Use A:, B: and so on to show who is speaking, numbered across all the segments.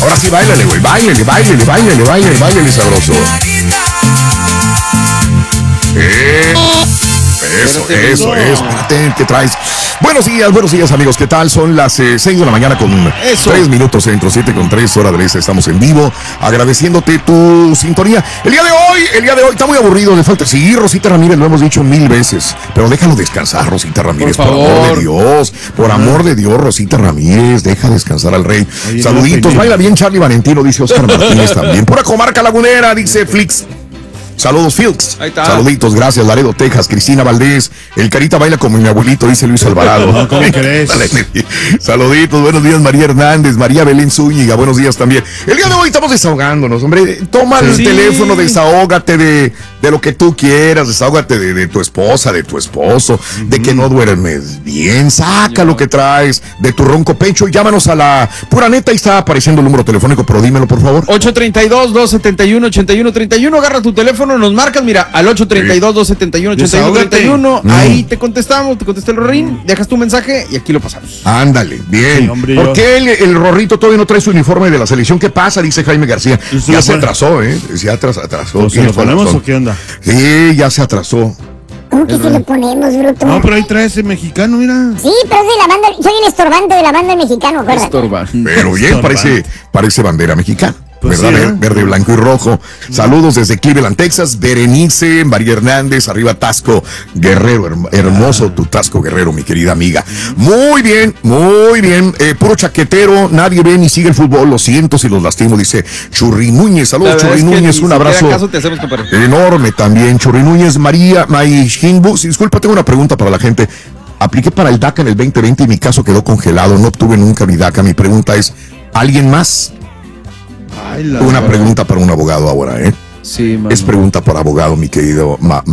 A: Ahora sí, báilale, güey. Báilale, sabroso. Eso. Espérate, ¿qué traes? Buenos días, amigos. ¿Qué tal? Son las 6 de la mañana con 3 minutos centro, 7:03 hora del este. Estamos en vivo, agradeciéndote tu sintonía. El día de hoy está muy aburrido. Le falta. Sí, Rosita Ramírez, lo hemos dicho 1000 veces. Pero déjalo descansar, Rosita Ramírez, por amor de Dios. Por amor de Dios, Rosita Ramírez, deja descansar al rey. Oye, saluditos. Baila bien Charlie Valentino, dice Oscar Martínez también. Pura comarca lagunera, dice Flix. Saludos, Filks. Saluditos, gracias, Laredo, Texas. Cristina Valdés. El Carita baila como mi abuelito, dice Luis Alvarado.
B: No, ¿cómo crees?
A: Saluditos, buenos días, María Hernández, María Belén Zúñiga, buenos días también. El día de hoy estamos desahogándonos, hombre. Toma el teléfono, desahógate de lo que tú quieras, desahógate de tu esposa, de tu esposo, de que no duermes bien, saca lo que traes de tu ronco pecho y llámanos a la pura neta. Ahí está apareciendo el número telefónico, pero dímelo, por favor.
B: 832-271-8131, agarra tu teléfono. Nos marcas, mira, al 832-271-8131. Ahí te contestamos, te contesta el Rorín, dejas tu mensaje y aquí lo pasamos.
A: Ándale, bien. Sí, hombre, ¿por qué el Rorrito todavía no trae su uniforme de la selección? ¿Qué pasa? Dice Jaime García. Ya se atrasó, Ya atrasó.
B: ¿Se lo ponemos o qué onda?
A: Sí, ya se atrasó.
C: ¿Cómo que se lo ponemos, bruto?
B: No, pero ahí trae ese mexicano, mira.
C: Sí, pero es de la banda, soy el estorbante de la banda mexicano, ¿verdad?
A: Pero bien, parece bandera mexicana. Pues ¿verdad? Sí, verde, blanco y rojo. Saludos desde Cleveland, Texas. Berenice, María Hernández, arriba Tasco Guerrero, hermoso tu Tasco Guerrero, mi querida amiga. Muy bien. Puro chaquetero, nadie ve ni sigue el fútbol. Lo siento si los lastimo, dice Churri Núñez. Saludos, Churri Núñez, un abrazo enorme también. Churri Núñez, María Maishimbu. Disculpa, tengo una pregunta para la gente. Apliqué para el DACA en el 2020 y mi caso quedó congelado. No obtuve nunca mi DACA. Mi pregunta es, ¿alguien más? Una pregunta para un abogado ahora,
B: Sí, mano.
A: Es pregunta para abogado, mi querido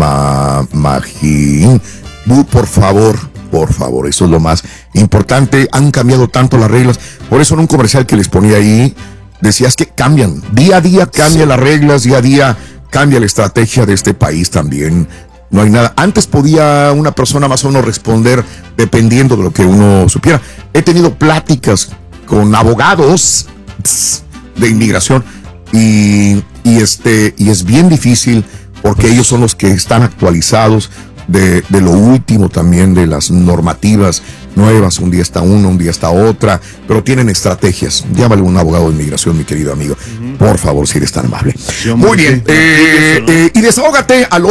A: Magín. Por favor, eso es lo más importante. Han cambiado tanto las reglas. Por eso en un comercial que les ponía ahí, decías que cambian. Día a día cambian las reglas, día a día cambia la estrategia de este país también. No hay nada. Antes podía una persona más o menos responder dependiendo de lo que uno supiera. He tenido pláticas con abogados de inmigración y es bien difícil porque ellos son los que están actualizados de lo último también, de las normativas nuevas. Un día está uno, un día está otra, pero tienen estrategias. Llámale a un abogado de inmigración, mi querido amigo, por favor, si eres tan amable. Muy bien, y desahógate al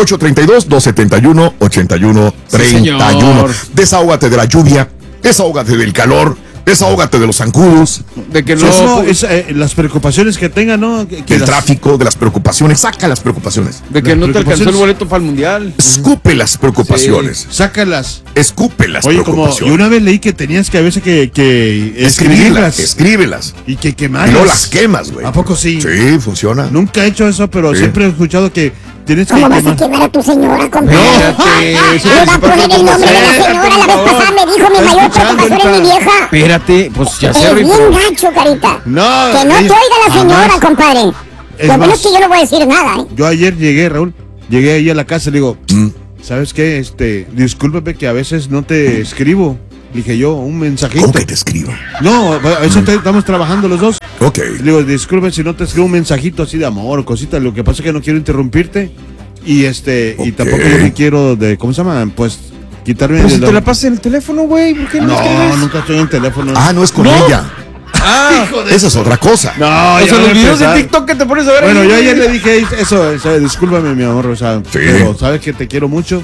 A: 832-271-8131. Desahógate de la lluvia, desahógate del calor, desahógate de los zancudos.
B: De que no, las preocupaciones que tengan, ¿no?
A: Del tráfico, de las preocupaciones. Saca las preocupaciones.
B: De que no te alcanzó el boleto para el mundial.
A: Escupe las preocupaciones.
B: Sí, sácalas.
A: Escupe las
B: preocupaciones. Yo una vez leí que tenías que a veces que
A: escríbelas.
B: Y que quemarlas.
A: Y no las quemas, güey.
B: ¿A poco sí?
A: Sí, funciona.
B: Nunca he hecho eso, pero siempre he escuchado que tienes que
C: ¿Cómo vas a quemar a tu señora, compadre? No, le va a poner el nombre de la señora. La vez pasada me dijo mi mayor preocupación es mi vieja.
B: Espérate, pues ya sé.
C: Es bien gacho, Carita.
B: No.
C: Que no te oiga la señora, compadre. Lo bueno es que yo no voy a decir nada,
B: Yo ayer llegué, Raúl, ahí a la casa y le digo, ¿sabes qué? Discúlpeme que a veces no te escribo. Dije yo, un mensajito.
A: ¿Cómo que te escribo?
B: No, a veces estamos trabajando los dos.
A: Ok.
B: Le digo, disculpe si no te escribo un mensajito así de amor, cosita. Lo que pasa es que no quiero interrumpirte. Y y tampoco yo me quiero ¿cómo se llama? Pues quitarme
D: Pero si te la pasas en el teléfono, güey, ¿por qué no escribes?
B: No, nunca estoy en el teléfono.
A: No es con ella. Esa es otra cosa.
B: No,
D: o sea, los videos de TikTok que te pones a ver.
B: Bueno, yo ayer le dije eso, discúlpame, mi amor, o sea, pero sabes que te quiero mucho.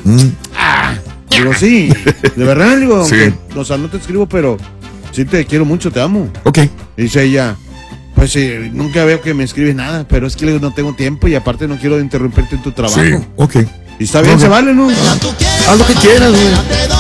B: Digo, sí, de verdad, digo, aunque, o sea, no te escribo, pero sí te quiero mucho, te amo.
A: Ok.
B: Dice ella, pues nunca veo que me escribes nada, pero es que no tengo tiempo y aparte no quiero interrumpirte en tu trabajo.
A: Sí, ok.
B: Y está bien, se vale, ¿no?
A: Haz lo que quieras, güey.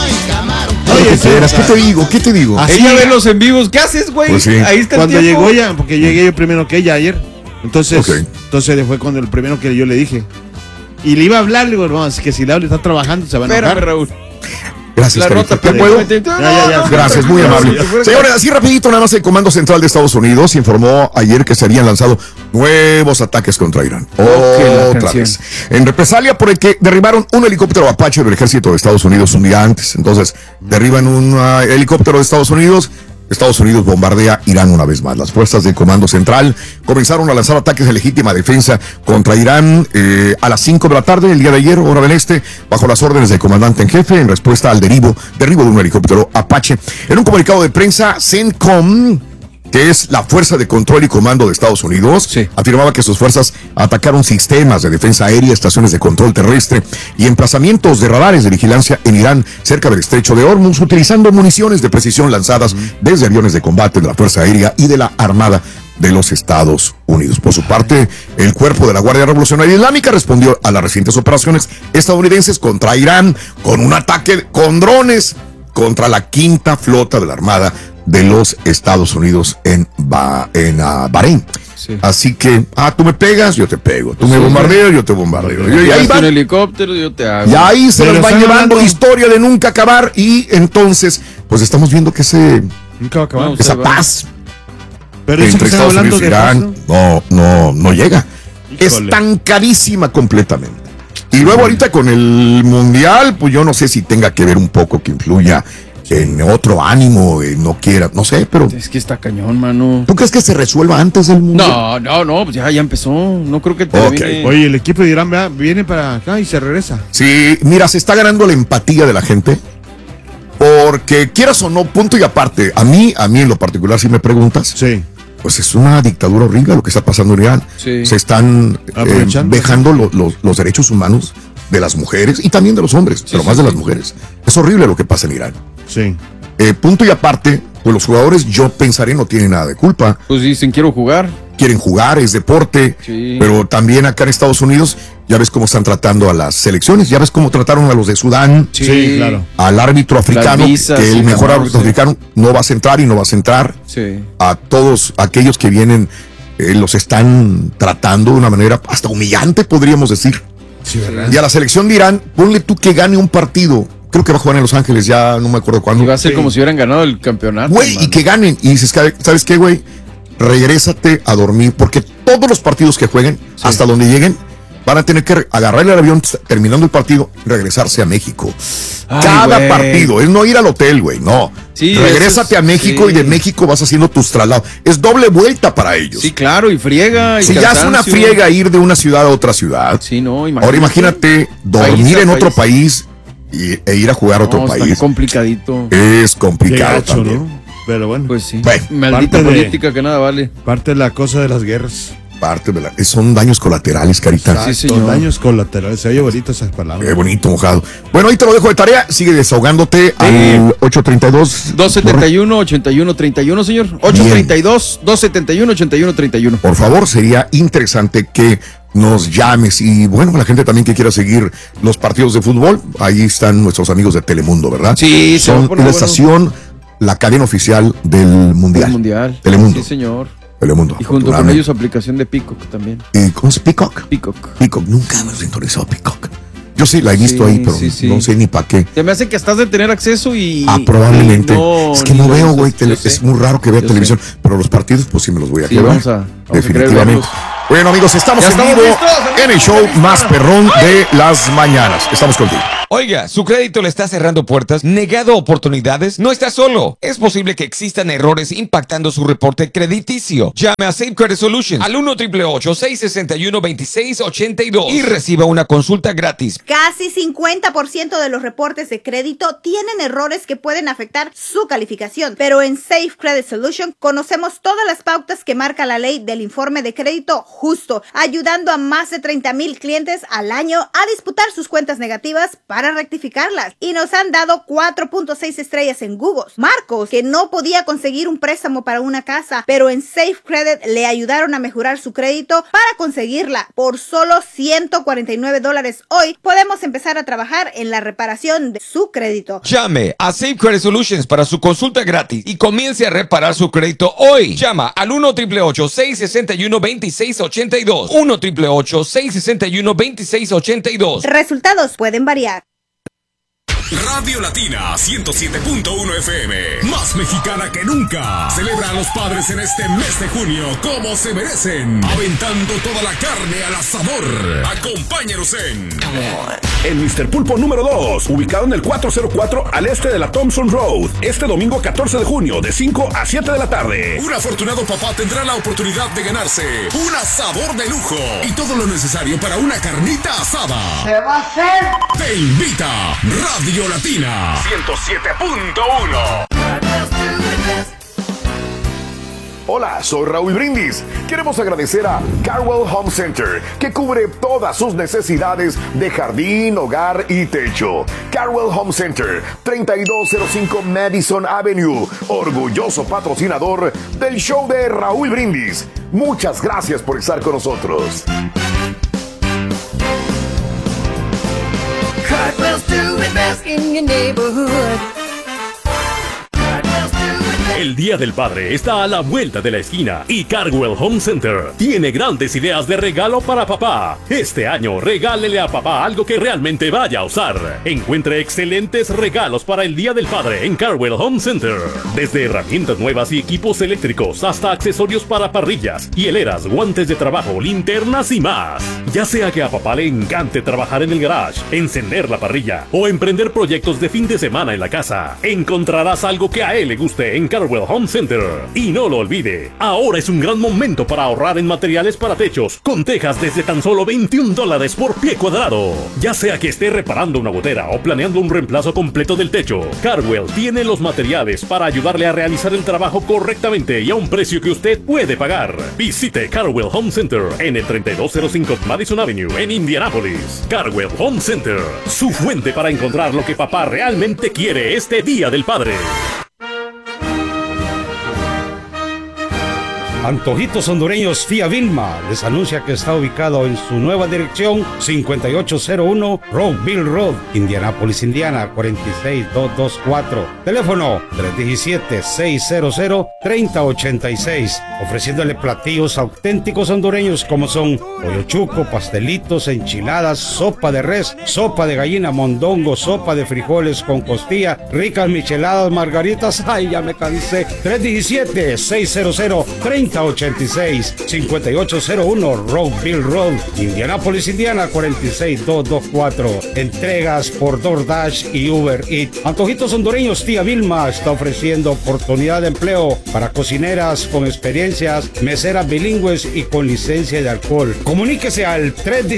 A: Oye, ¿qué te digo?
D: Ella ve los en vivos, ¿qué haces, güey?
A: Pues sí.
D: Ahí está el
B: cuando
D: tiempo.
B: llegó ella, porque llegué yo primero que ella ayer. Entonces fue cuando el primero que yo le dije. Y le iba a hablar, le digo, no, es que si le hablo, está trabajando, se va a enojar.
D: Espérame, Raúl.
A: Gracias,
D: Carita.
A: ¿Te puedo? Gracias, muy amable. Señores, así rapidito, nada más el Comando Central de Estados Unidos informó ayer que se habían lanzado nuevos ataques contra Irán. Otra vez. En represalia por el que derribaron un helicóptero Apache del ejército de Estados Unidos un día antes. Entonces, derriban un helicóptero de Estados Unidos Estados Unidos bombardea Irán una vez más. Las fuerzas del Comando Central comenzaron a lanzar ataques de legítima defensa contra Irán a las 5 de la tarde el día de ayer, hora del este, bajo las órdenes del comandante en jefe en respuesta al derribo de un helicóptero Apache. En un comunicado de prensa, CENTCOM, que es la Fuerza de Control y Comando de Estados Unidos, afirmaba que sus fuerzas atacaron sistemas de defensa aérea, estaciones de control terrestre y emplazamientos de radares de vigilancia en Irán, cerca del estrecho de Hormuz, utilizando municiones de precisión lanzadas desde aviones de combate de la Fuerza Aérea y de la Armada de los Estados Unidos. Por su parte, el cuerpo de la Guardia Revolucionaria Islámica respondió a las recientes operaciones estadounidenses contra Irán con un ataque con drones contra la quinta flota de la Armada de los Estados Unidos en Bahrein. Sí. Así que, tú me pegas, yo te pego. Tú me bombardeas, yo te bombardeo.
D: Y ahí va un helicóptero, yo te hago.
A: Y ahí se nos van llevando historia de nunca acabar. Y entonces, pues estamos viendo que
B: nunca va a acabar.
A: Esa paz
B: pero
A: entre Estados Unidos y Irán no llega.
B: Híjole.
A: Estancadísima completamente. Y luego ahorita con el Mundial, pues yo no sé si tenga que ver un poco que influya en otro ánimo, no quiera, no sé, pero...
D: Es que está cañón, mano.
A: ¿Tú crees que se resuelva antes del Mundial?
D: No, pues ya empezó. No creo que termine.
B: Oye, el equipo de Irán viene para acá y se regresa.
A: Sí, mira, se está ganando la empatía de la gente, porque quieras o no, punto y aparte, a mí en lo particular, si me preguntas, pues es una dictadura horrible lo que está pasando en Irán.
D: Sí.
A: Se están dejando los derechos humanos de las mujeres y también de los hombres, pero más de las mujeres. Es horrible lo que pasa en Irán.
B: Sí.
A: Punto y aparte, pues los jugadores, yo pensaré, no tienen nada de culpa.
D: Pues dicen, quieren jugar, es deporte, pero también acá en Estados Unidos, ya ves cómo están tratando a las selecciones, ya ves cómo trataron a los de Sudán,
B: claro.
A: Al árbitro africano, que el mejor árbitro africano no va a centrar y no va a centrar. A todos aquellos que vienen, los están tratando de una manera hasta humillante, podríamos decir.
B: Sí, ¿verdad?
A: Y a la selección de Irán, ponle tú que gane un partido. Creo que va a jugar en Los Ángeles, ya no me acuerdo cuándo.
D: Y va a ser como si hubieran ganado el campeonato.
A: Güey, y que ganen. Y dices, ¿sabes qué, güey? Regrésate a dormir, porque todos los partidos que jueguen, hasta donde lleguen, van a tener que agarrar el avión terminando el partido y regresarse a México. Cada partido, es no ir al hotel, güey, no. Regrésate a México y de México vas haciendo tus traslados. Es doble vuelta para ellos.
D: Sí, claro, y friega.
A: Si ya es una friega ir de una ciudad a otra ciudad.
D: Sí, no, imagínate.
A: Ahora imagínate dormir en otro país e ir a jugar a otro país.
D: Es complicadito.
A: Es complicado
B: gacho,
A: también.
B: ¿no? Pero bueno.
D: Pues sí.
A: Bueno,
D: maldita política que nada vale.
B: Parte de la cosa de las guerras.
A: Son daños colaterales, Carita.
B: Exacto, sí, señor. Daños colaterales. Se oye bonito esas palabras.
A: Qué bonito, mojado. Bueno, ahí te lo dejo de tarea. Sigue desahogándote al 832.
D: 271-8131, señor. 832-271-8131.
A: Por favor, sería interesante que nos llames. Y bueno, la gente también que quiera seguir los partidos de fútbol, ahí están nuestros amigos de Telemundo, ¿verdad?
D: Sí,
A: son la estación, la cadena oficial del Mundial. Telemundo.
D: Sí, señor.
A: Telemundo.
D: Y junto con ellos aplicación de Peacock también.
A: ¿Y cómo es Peacock? Peacock, nunca me he sintonizado Peacock. Yo sí la he visto ahí, pero no sé ni para qué.
D: Se me hace que estás de tener acceso y...
A: probablemente. Es que no veo, güey. Es muy raro que vea televisión. Pero los partidos, pues sí me los voy a quedar. Definitivamente. Bueno, amigos, estamos en vivo en el show más perrón de las mañanas. Estamos contigo.
E: Oiga, ¿su crédito le está cerrando puertas? ¿Negado oportunidades? No está solo. Es posible que existan errores impactando su reporte crediticio. Llame a Safe Credit Solutions al 1-888-661-2682 y reciba una consulta gratis.
F: Casi 50% de los reportes de crédito tienen errores que pueden afectar su calificación. Pero en Safe Credit Solutions conocemos todas las pautas que marca la ley del informe de crédito justo, ayudando a más de 30,000 clientes al año a disputar sus cuentas negativas para rectificarlas, y nos han dado 4.6 estrellas en Google. Marcos, que no podía conseguir un préstamo para una casa, pero en Safe Credit le ayudaron a mejorar su crédito para conseguirla. Por solo $149 hoy podemos empezar a trabajar en la reparación de su crédito.
E: Llame a Safe Credit Solutions para su consulta gratis y comience a reparar su crédito hoy. Llama al 1-888-661-2682. 1-888-661-2682.
F: Resultados pueden variar.
G: Radio Latina 107.1 FM, más mexicana que nunca. Celebra a los padres en este mes de junio como se merecen, aventando toda la carne al asador. Acompáñanos en
H: el Mr. Pulpo número 2, ubicado en el 404 al este de la Thompson Road, este domingo 14 de junio de 5 a 7 de la tarde.
G: Un afortunado papá tendrá la oportunidad de ganarse un asador de lujo y todo lo necesario para una carnita asada.
I: ¿Se va a hacer?
G: Te invita Radio Latina 107.1.
A: Hola, soy Raúl Brindis. Queremos agradecer a Carwell Home Center, que cubre todas sus necesidades de jardín, hogar y techo. Carwell Home Center, 3205 Madison Avenue, orgulloso patrocinador del show de Raúl Brindis. Muchas gracias por estar con nosotros.
J: Cartwell's doing best in your neighborhood.
K: El Día del Padre está a la vuelta de la esquina y Carwell Home Center tiene grandes ideas de regalo para papá. Este año regálele a papá algo que realmente vaya a usar. Encuentre excelentes regalos para el Día del Padre en Carwell Home Center. Desde herramientas nuevas y equipos eléctricos hasta accesorios para parrillas, hieleras, guantes de trabajo, linternas y más. Ya sea que a papá le encante trabajar en el garage, encender la parrilla o emprender proyectos de fin de semana en la casa, encontrarás algo que a él le guste en Carwell Home Center. Y no lo olvide, ahora es un gran momento para ahorrar en materiales para techos, con tejas desde tan solo $21 por pie cuadrado. Ya sea que esté reparando una gotera o planeando un reemplazo completo del techo, Carwell tiene los materiales para ayudarle a realizar el trabajo correctamente y a un precio que usted puede pagar. Visite Carwell Home Center en el 3205 Madison Avenue en Indianápolis. Carwell Home Center, su fuente para encontrar lo que papá realmente quiere este Día del Padre.
L: Antojitos Hondureños Tía Vilma les anuncia que está ubicado en su nueva dirección 5801 Rockville Road, Indianápolis, Indiana 46224. Teléfono 317-600-3086. Ofreciéndole platillos auténticos hondureños como son pollo chuco, pastelitos, enchiladas, sopa de res, sopa de gallina, mondongo, sopa de frijoles con costilla, ricas micheladas, margaritas. Ay, ya me cansé. 317-600-3086. 5801 Rockville Road, Indianapolis, Indiana 46224. Entregas por DoorDash y Uber Eats. Antojitos Hondureños Tía Vilma está ofreciendo oportunidad de empleo para cocineras con experiencias, meseras bilingües y con licencia de alcohol. Comuníquese al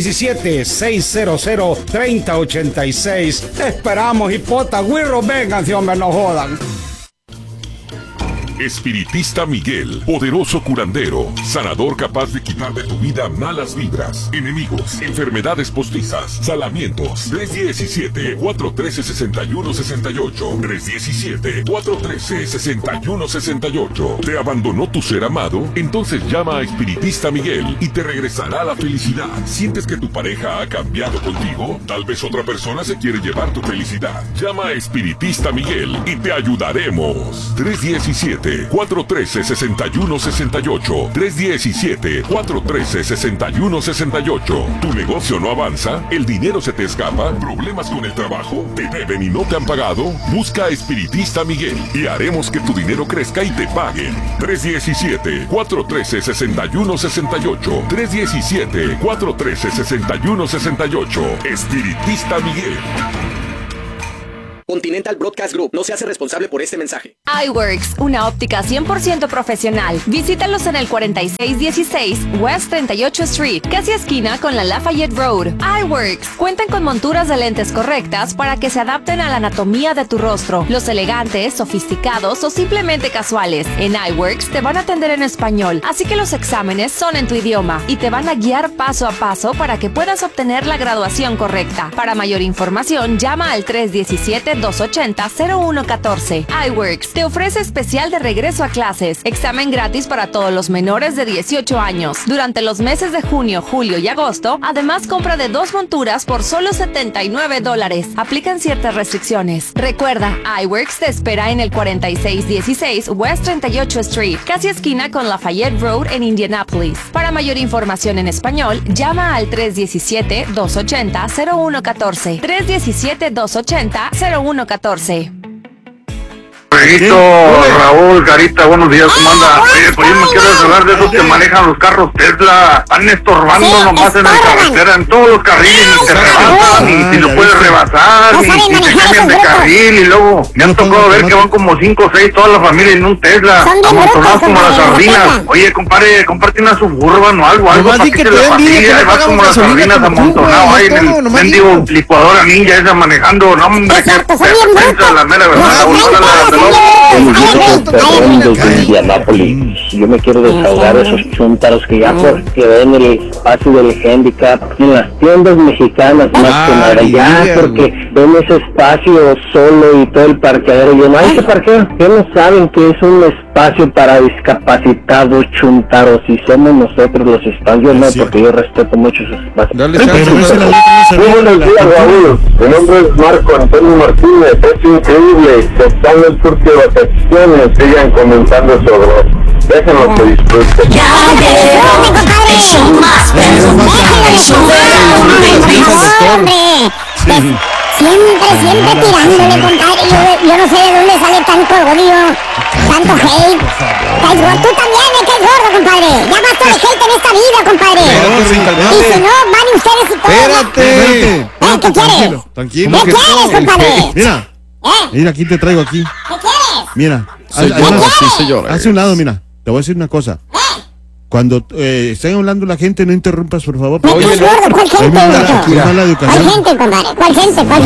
L: 317-600-3086. Te esperamos, hipota, güirro, vengan, si hombre, no jodan.
M: Espiritista Miguel, poderoso curandero, sanador capaz de quitar de tu vida malas vibras, enemigos, enfermedades postizas, salamientos. 317-413-6168. 317-413-6168. ¿Te abandonó tu ser amado? Entonces llama a Espiritista Miguel y te regresará la felicidad. ¿Sientes que tu pareja ha cambiado contigo? Tal vez otra persona se quiere llevar tu felicidad. Llama a Espiritista Miguel y te ayudaremos. 317-413-6168. 317-413-6168. ¿Tu negocio no avanza? ¿El dinero se te escapa? ¿Problemas con el trabajo? ¿Te deben y no te han pagado? Busca a Espiritista Miguel y haremos que tu dinero crezca y te paguen. 317-413-6168. 317-413-6168. Espiritista Miguel.
N: Continental Broadcast Group no se hace responsable por este mensaje.
O: iWorks, una óptica 100% profesional. Visítalos en el 4616 West 38 Street, casi esquina con la Lafayette Road. iWorks cuentan con monturas de lentes correctas para que se adapten a la anatomía de tu rostro. Los elegantes, sofisticados o simplemente casuales. En iWorks te van a atender en español, así que los exámenes son en tu idioma y te van a guiar paso a paso para que puedas obtener la graduación correcta. Para mayor información, llama al 317 317-280-0114. iWorks te ofrece especial de regreso a clases. Examen gratis para todos los menores de 18 años. Durante los meses de junio, julio y agosto, además compra de 2 monturas por solo $79. Aplican ciertas restricciones. Recuerda, iWorks te espera en el 4616 West 38 Street, casi esquina con Lafayette Road en Indianapolis. Para mayor información en español, llama al 317-280-0114. 317-280-0114.
I: Raúl, Carita, buenos días, ¿cómo anda? Pues yo me quiero hablar de esos que manejan los carros Tesla, van estorbando nomás en la carretera, en todos los carriles, ni te rebasan, ni si lo puedes rebasar, ni si te cambian de carril, y luego me han tocado ver que van como 5 o 6 toda la familia en un Tesla, amontonados como las sardinas. Oye, compadre, comparte una Suburban o algo para que te la pastilla, y vas como las sardinas amontonado ahí en el mendigo licuadora ninja esa manejando, no hombre, que pensa la mera verdad,
P: de Indianápolis. Yo me quiero desahogar de esos chúntaros que ya porque ven el espacio del handicap en las tiendas mexicanas más que nada, ya porque ven ese espacio solo y todo el parqueadero. Yo no hay que parquear, que no saben que es un espacio para discapacitados chúntaros y somos nosotros los espacios, no, porque yo respeto mucho esos espacios.
I: Muy buenos días, Raúl. Mi nombre es Marco Antonio Martínez. Es increíble que están en el turco de vacaciones, sigan comentando sobre. Déjenlo que disfruten.
J: Ya llegó el show más perro, el show de Raúl Brindis.
C: Siempre tirándole, compadre. Yo no sé de dónde sale tanto odio, tanto hate. Tú también me caes gordo, compadre. Ya basta de hate en esta vida, compadre. Y si no, van ustedes y todos.
B: Espérate.
C: ¿Qué quieres?
B: Tranquilo.
C: ¿Qué quieres, compadre?
B: Mira, aquí te traigo aquí.
C: ¿Qué quieres?
B: Mira. Hace un lado, mira. Te voy a decir una cosa. Cuando estén hablando la gente, no interrumpas, por favor.
C: ¿Cuál gente?
B: Mala educación.
C: ¿Cuál gente, compadre? ¿Cuál gente?